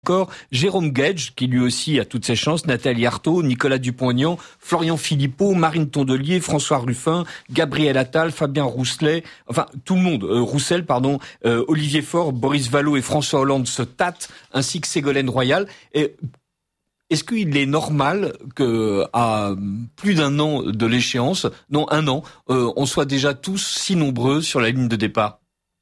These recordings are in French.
encore Jérôme Guedj, qui lui aussi a toutes ses chances, Nathalie Arthaud, Nicolas Dupont-Aignan, Florian Philippot, Marine Tondelier, François Ruffin, Gabriel Attal, Fabien Roussel, Olivier Faure, Boris Vallaud et François Hollande se tâtent, ainsi que Ségolène Royal. Et est-ce qu'il est normal qu'à plus d'un an de l'échéance, un an, on soit déjà tous si nombreux sur la ligne de départ ?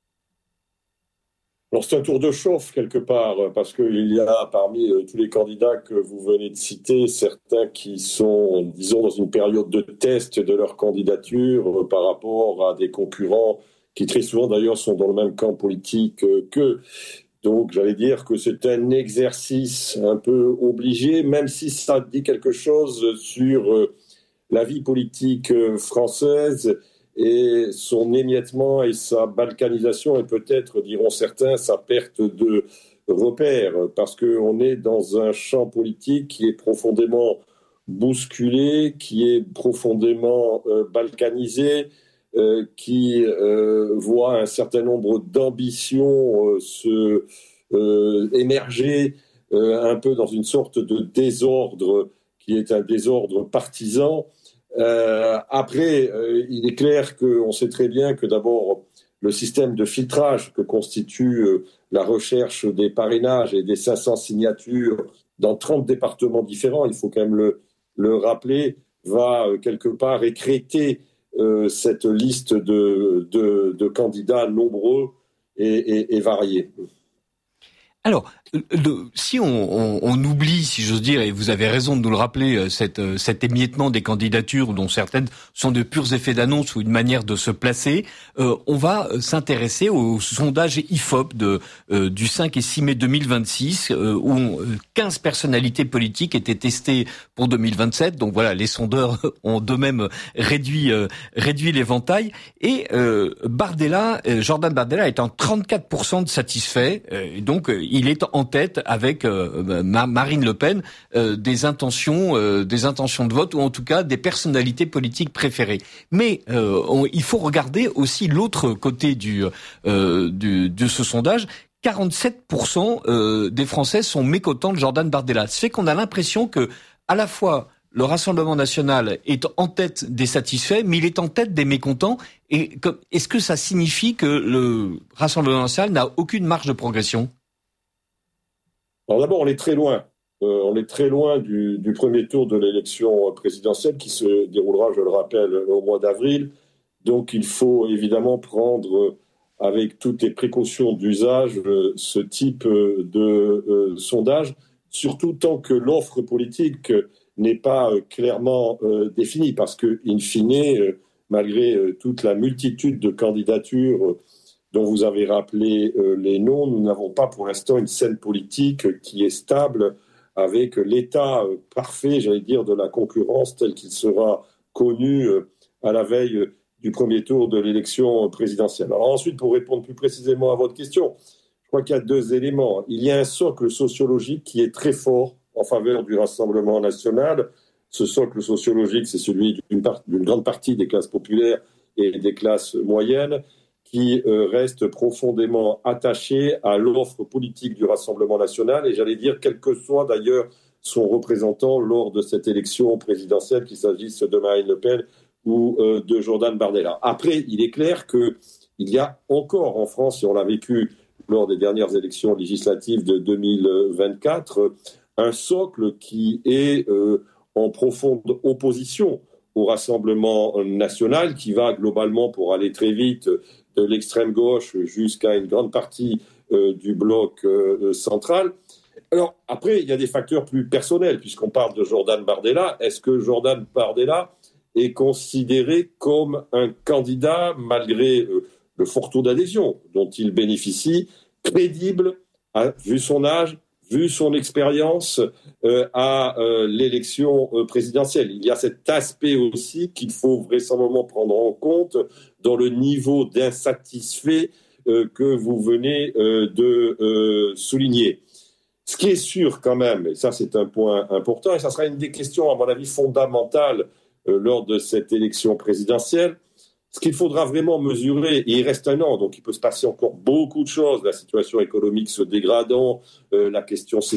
Alors c'est un tour de chauffe quelque part, parce qu'il y a parmi tous les candidats que vous venez de citer, certains qui sont, disons, dans une période de test de leur candidature par rapport à des concurrents qui très souvent d'ailleurs sont dans le même camp politique qu'eux. Donc j'allais dire que c'est un exercice un peu obligé, même si ça dit quelque chose sur la vie politique française et son émiettement et sa balkanisation et peut-être, diront certains, sa perte de repères, parce qu'on est dans un champ politique qui est profondément bousculé, qui est profondément balkanisé, qui voit un certain nombre d'ambitions émerger un peu dans une sorte de désordre qui est un désordre partisan. Après, il est clair qu'on sait très bien que d'abord, le système de filtrage que constitue la recherche des parrainages et des 500 signatures dans 30 départements différents, il faut quand même le rappeler, va quelque part écrêter cette liste de candidats nombreux et variés. Alors, si on oublie, si j'ose dire, et vous avez raison de nous le rappeler, cet émiettement des candidatures dont certaines sont de purs effets d'annonce ou une manière de se placer, on va s'intéresser au sondage IFOP du 5 et 6 mai 2026 où 15 personnalités politiques étaient testées pour 2027. Donc voilà, les sondeurs ont d'eux-mêmes réduit l'éventail et Jordan Bardella est en 34% de satisfait. Donc il est en tête avec Marine Le Pen des intentions de vote ou en tout cas des personnalités politiques préférées. Mais il faut regarder aussi l'autre côté de ce sondage. 47% des Français sont mécontents de Jordan Bardella. Ça fait qu'on a l'impression que à la fois le Rassemblement national est en tête des satisfaits, mais il est en tête des mécontents. Et est-ce que ça signifie que le Rassemblement national n'a aucune marge de progression ? Alors d'abord, on est très loin. On est très loin du premier tour de l'élection présidentielle qui se déroulera, je le rappelle, au mois d'avril. Donc il faut évidemment prendre avec toutes les précautions d'usage ce type de sondage, surtout tant que l'offre politique n'est pas clairement définie, parce que, in fine, malgré toute la multitude de candidatures dont vous avez rappelé les noms, nous n'avons pas pour l'instant une scène politique qui est stable avec l'état parfait, j'allais dire, de la concurrence tel qu'il sera connu à la veille du premier tour de l'élection présidentielle. Alors ensuite, pour répondre plus précisément à votre question, je crois qu'il y a deux éléments. Il y a un socle sociologique qui est très fort en faveur du Rassemblement national. Ce socle sociologique, c'est celui d'une grande partie des classes populaires et des classes moyennes, qui reste profondément attaché à l'offre politique du Rassemblement national, et j'allais dire, quel que soit d'ailleurs son représentant lors de cette élection présidentielle, qu'il s'agisse de Marine Le Pen ou de Jordan Bardella. Après, il est clair qu'il y a encore en France, et on l'a vécu lors des dernières élections législatives de 2024, un socle qui est en profonde opposition au Rassemblement national, qui va globalement, pour aller très vite, de l'extrême gauche jusqu'à une grande partie du bloc central. Alors après, il y a des facteurs plus personnels, puisqu'on parle de Jordan Bardella. Est-ce que Jordan Bardella est considéré comme un candidat, malgré le fort taux d'adhésion dont il bénéficie, crédible, vu son âge, vu son expérience à l'élection présidentielle? Il y a cet aspect aussi qu'il faut vraisemblablement prendre en compte dans le niveau d'insatisfait que vous venez de souligner. Ce qui est sûr quand même, et ça c'est un point important, et ça sera une des questions à mon avis fondamentales lors de cette élection présidentielle, Ce qu'il faudra vraiment mesurer, et il reste un an, donc il peut se passer encore beaucoup de choses, la situation économique se dégradant, la question